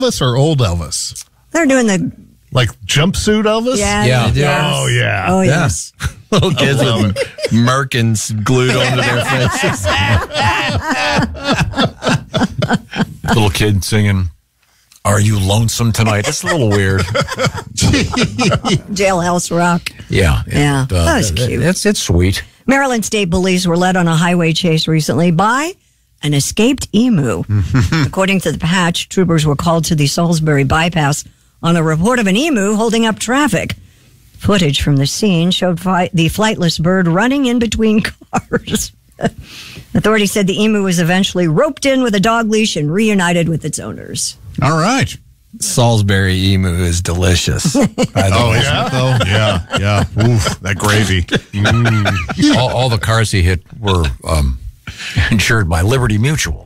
Elvis or old Elvis? They're doing the Like jumpsuit Elvis? Yeah. Yeah. Yes. Oh, yeah. Oh, yes. Little kids love with merkins glued onto their faces. Little kid singing, "Are you lonesome tonight?" It's a little weird. Jailhouse Rock. Yeah. Yeah. That was cute. It's sweet. Maryland State Police were led on a highway chase recently by an escaped emu. According to the patch, troopers were called to the Salisbury bypass on a report of an emu holding up traffic. Footage from the scene showed the flightless bird running in between cars. Authorities said the emu was eventually roped in with a dog leash and reunited with its owners. All right. Salisbury emu is delicious. Oh, yeah? Yeah. Oof, that gravy. All the cars he hit were insured by Liberty Mutual.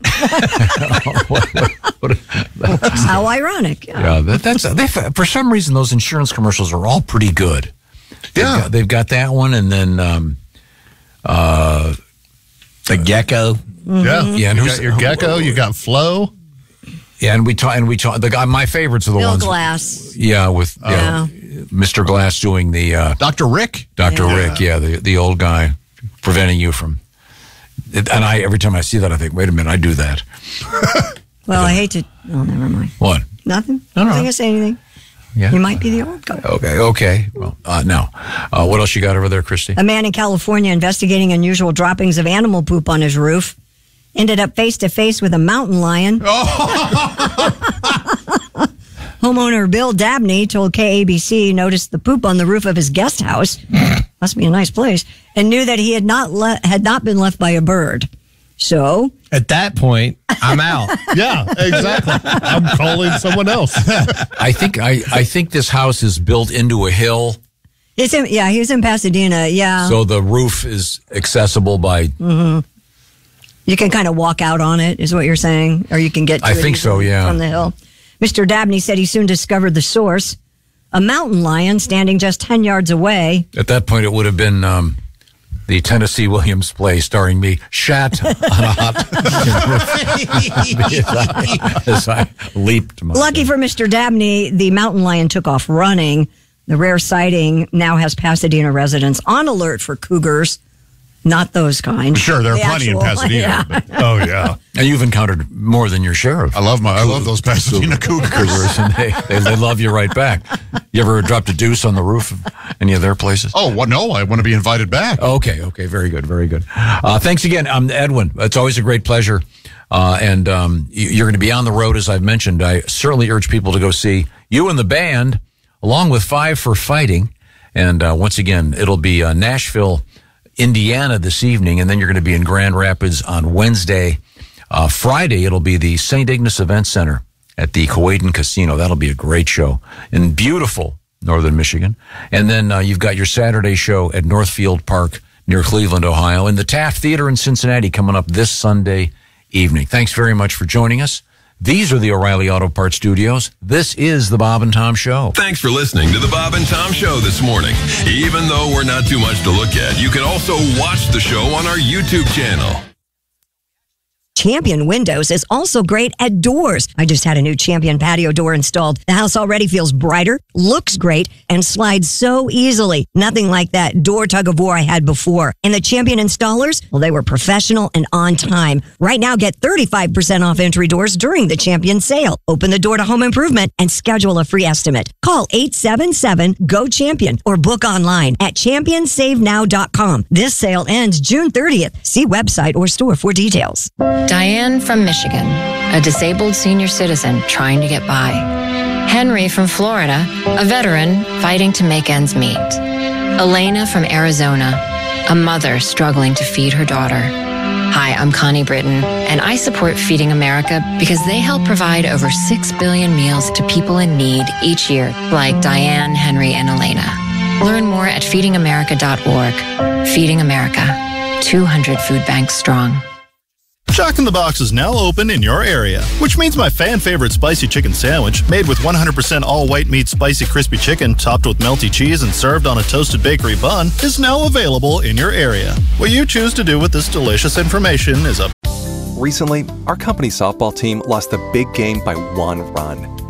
How ironic. Yeah, for some reason those insurance commercials are all pretty good. Yeah. They've got that one, and then the gecko. Yeah. Yeah, and You got your gecko, you got Flo. Yeah, and we talk. The guy, my favorites are the Bill ones. Glass. Yeah, with Mr. Glass doing the Dr. Rick? Dr. Rick. Yeah, the old guy preventing you from. And every time I see that, I think, wait a minute, I do that. Well, I hate to. Oh, never mind. What? Nothing? No. I think I say anything. Yeah. You might be the old guy. Okay. Well, no. What else you got over there, Christy? A man in California investigating unusual droppings of animal poop on his roof ended up face to face with a mountain lion. Homeowner Bill Dabney told KABC he noticed the poop on the roof of his guest house. Must be a nice place. And knew that he had not been left by a bird. So at that point, I'm out. Yeah, exactly. I'm calling someone else. I think this house is built into a hill. he was in Pasadena. Yeah. So the roof is accessible by. Mm-hmm. You can kind of walk out on it, is what you're saying, or you can get to I it think so, yeah. from the hill. Mr. Dabney said he soon discovered the source, a mountain lion standing just 10 yards away. At that point, it would have been the Tennessee Williams play starring me, shat on a hot as I leaped. Lucky for Mr. Dabney, the mountain lion took off running. The rare sighting now has Pasadena residents on alert for cougars. Not those kind. Sure, there are plenty in Pasadena. Yeah. But, oh, yeah. And you've encountered more than your share of. I love those Pasadena cougars. And they love you right back. You ever dropped a deuce on the roof of any of their places? Oh, well, no, I want to be invited back. Okay, very good. Thanks again, Edwin. It's always a great pleasure. And you're going to be on the road, as I've mentioned. I certainly urge people to go see you and the band, along with Five for Fighting. And once again, it'll be Nashville, Indiana this evening, and then you're going to be in Grand Rapids on Wednesday. Friday, it'll be the St. Ignace Event Center at the Cowayden Casino. That'll be a great show in beautiful northern Michigan. And then you've got your Saturday show at Northfield Park near Cleveland, Ohio, and the Taft Theater in Cincinnati coming up this Sunday evening. Thanks very much for joining us. These are the O'Reilly Auto Parts Studios. This is the Bob and Tom Show. Thanks for listening to the Bob and Tom Show this morning. Even though we're not too much to look at, you can also watch the show on our YouTube channel. Champion Windows is also great at doors. I just had a new Champion patio door installed. The house already feels brighter, looks great, and slides so easily. Nothing like that door tug of war I had before. And the Champion installers, well, they were professional and on time. Right now, get 35% off entry doors during the Champion sale. Open the door to home improvement and schedule a free estimate. Call 877-GO-CHAMPION or book online at championsavenow.com. This sale ends June 30th. See website or store for details. Diane from Michigan, a disabled senior citizen trying to get by. Henry from Florida, a veteran fighting to make ends meet. Elena from Arizona, a mother struggling to feed her daughter. Hi, I'm Connie Britton, and I support Feeding America because they help provide over 6 billion meals to people in need each year, like Diane, Henry, and Elena. Learn more at feedingamerica.org. Feeding America, 200 food banks strong. Jack in the Box is now open in your area, which means my fan-favorite spicy chicken sandwich, made with 100% all-white meat spicy crispy chicken topped with melty cheese and served on a toasted bakery bun, is now available in your area. What you choose to do with this delicious information is up. Recently, our company softball team lost the big game by 1 run.